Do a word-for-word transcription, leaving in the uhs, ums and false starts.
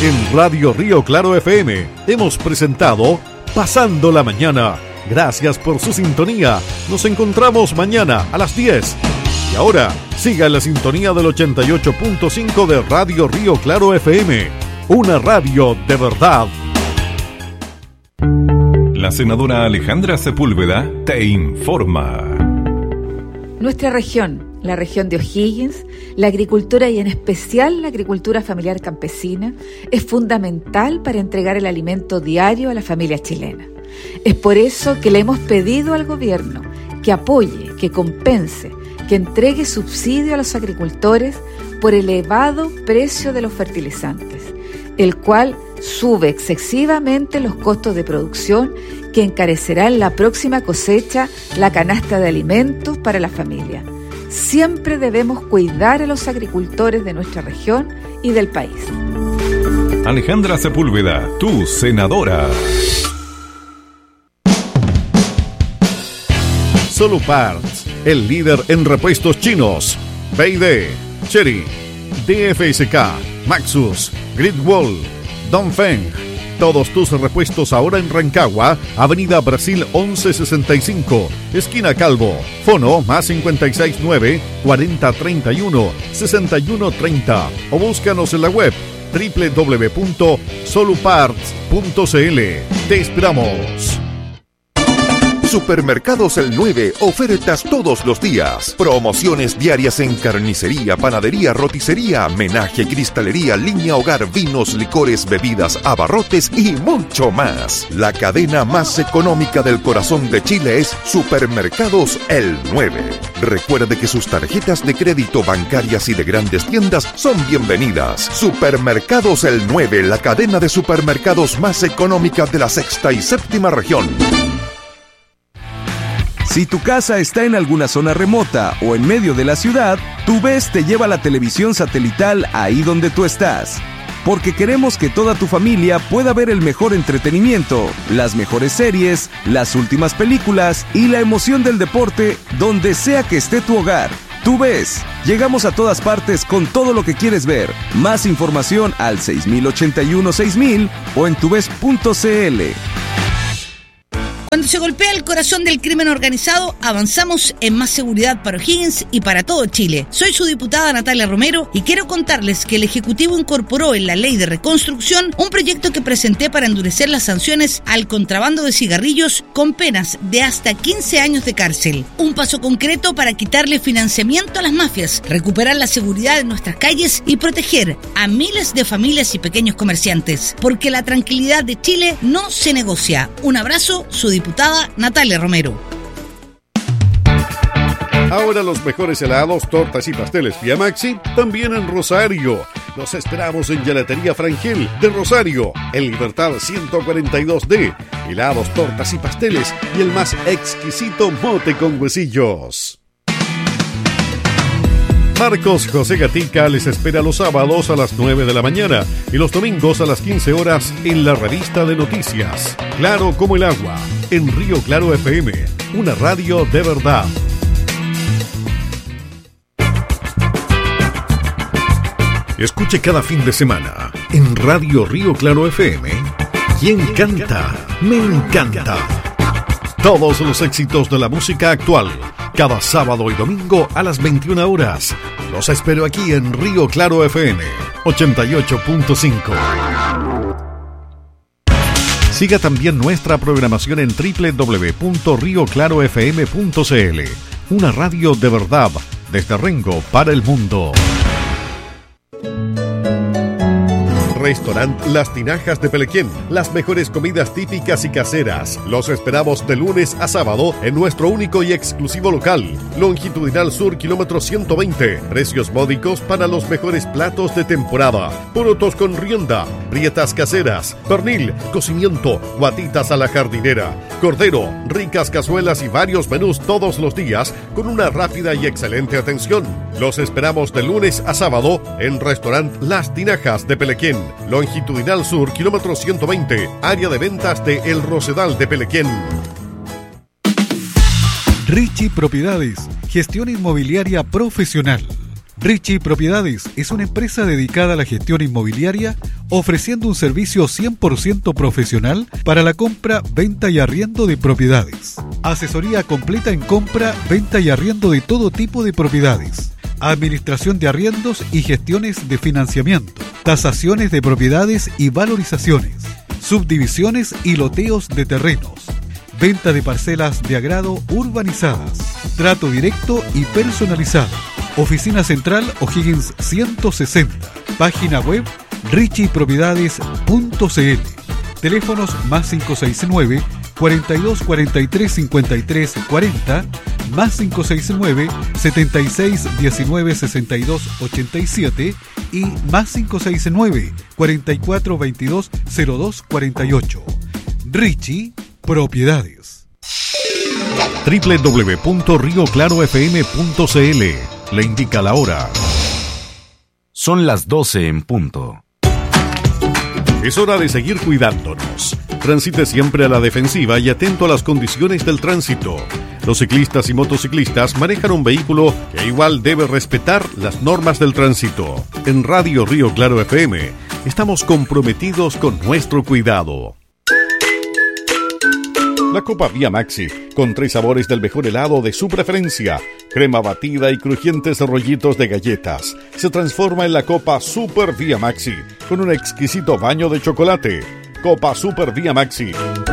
En Radio Río Claro F M hemos presentado Pasando la Mañana. Gracias por su sintonía. Nos encontramos mañana a las diez. Y ahora, siga en la sintonía del ochenta y ocho punto cinco de Radio Río Claro F M. Una radio de verdad. La senadora Alejandra Sepúlveda te informa. Nuestra región, la región de O'Higgins, la agricultura y en especial la agricultura familiar campesina, es fundamental para entregar el alimento diario a la familia chilena. Es por eso que le hemos pedido al gobierno que apoye, que compense, que entregue subsidio a los agricultores por el elevado precio de los fertilizantes, el cual sube excesivamente los costos de producción que encarecerá en la próxima cosecha la canasta de alimentos para la familia. Siempre debemos cuidar a los agricultores de nuestra región y del país. Alejandra Sepúlveda, tu senadora. Soluparts, el líder en repuestos chinos. B y D, Chery, D F S K, Maxus, Gridwall, Dongfeng. Todos tus repuestos ahora en Rancagua, Avenida Brasil once sesenta y cinco, esquina Calvo. Fono más cincuenta y seis nueve, cuarenta treinta y uno, sesenta y uno treinta. O búscanos en la web doble u doble u doble u punto soluparts punto c l. Te esperamos. Supermercados El nueve, ofertas todos los días. Promociones diarias en carnicería, panadería, roticería, menaje, cristalería, línea hogar, vinos, licores, bebidas, abarrotes y mucho más. La cadena más económica del corazón de Chile es Supermercados El nueve. Recuerde que sus tarjetas de crédito, bancarias y de grandes tiendas son bienvenidas. Supermercados El nueve, la cadena de supermercados más económica de la sexta y séptima región. Si tu casa está en alguna zona remota o en medio de la ciudad, TuVes te lleva la televisión satelital ahí donde tú estás. Porque queremos que toda tu familia pueda ver el mejor entretenimiento, las mejores series, las últimas películas y la emoción del deporte donde sea que esté tu hogar. TuVes, llegamos a todas partes con todo lo que quieres ver. Más información al seis mil ochenta y uno seis mil o en tuves punto c l. Cuando se golpea el corazón del crimen organizado, avanzamos en más seguridad para O'Higgins y para todo Chile. Soy su diputada Natalia Romero y quiero contarles que el Ejecutivo incorporó en la Ley de Reconstrucción un proyecto que presenté para endurecer las sanciones al contrabando de cigarrillos con penas de hasta quince años de cárcel. Un paso concreto para quitarle financiamiento a las mafias, recuperar la seguridad en nuestras calles y proteger a miles de familias y pequeños comerciantes. Porque la tranquilidad de Chile no se negocia. Un abrazo, su diputada Natalia Romero. Ahora los mejores helados, tortas y pasteles Vía Maxi también en Rosario. Los esperamos en Gelatería Frangel de Rosario, en Libertad ciento cuarenta y dos D. Helados, tortas y pasteles y el más exquisito mote con huesillos. Marcos José Gatica les espera los sábados a las nueve de la mañana y los domingos a las quince horas en la revista de noticias. Claro como el agua, en Río Claro F M, una radio de verdad. Escuche cada fin de semana en Radio Río Claro F M. ¿Quién canta? Me encanta. Todos los éxitos de la música actual, cada sábado y domingo a las veintiuna horas. Los espero aquí en Río Claro F M ochenta y ocho punto cinco. Siga también nuestra programación en doble u doble u doble u punto río claro f m punto c l. Una radio de verdad desde Rengo para el mundo. Restaurant Las Tinajas de Pelequén. Las mejores comidas típicas y caseras. Los esperamos de lunes a sábado en nuestro único y exclusivo local. Longitudinal Sur, kilómetro ciento veinte. Precios módicos para los mejores platos de temporada. Porotos con rienda, prietas caseras, pernil, cocimiento, guatitas a la jardinera, cordero, ricas cazuelas y varios menús todos los días con una rápida y excelente atención. Los esperamos de lunes a sábado en Restaurant Las Tinajas de Pelequén. Longitudinal Sur, kilómetro ciento veinte, área de ventas de El Rosedal de Pelequén. Richie Propiedades, gestión inmobiliaria profesional. Richie Propiedades es una empresa dedicada a la gestión inmobiliaria, ofreciendo un servicio cien por ciento profesional para la compra, venta y arriendo de propiedades. Asesoría completa en compra, venta y arriendo de todo tipo de propiedades. Administración de arriendos y gestiones de financiamiento. Tasaciones de propiedades y valorizaciones. Subdivisiones y loteos de terrenos. Venta de parcelas de agrado urbanizadas. Trato directo y personalizado. Oficina Central O'Higgins ciento sesenta. Página web richie propiedades punto c l. Teléfonos más cinco seis nueve, cuarenta y dos, cuarenta y tres, cincuenta y tres, cuarenta, más cinco seis nueve, setenta y seis, diecinueve, sesenta y dos, ochenta y siete y más cinco seis nueve, cuarenta y cuatro, veintidós, cero dos, cuarenta y ocho. Richie Propiedades. doble u doble u doble u punto rio claro f m punto c l le indica la hora. Son las doce en punto. Es hora de seguir cuidándonos. Transite siempre a la defensiva y atento a las condiciones del tránsito. Los ciclistas y motociclistas manejan un vehículo que igual debe respetar las normas del tránsito. En Radio Río Claro F M estamos comprometidos con nuestro cuidado. La Copa Vía Maxi, con tres sabores del mejor helado de su preferencia, crema batida y crujientes rollitos de galletas, se transforma en la Copa Super Vía Maxi, con un exquisito baño de chocolate. Copa Super Vía Maxi,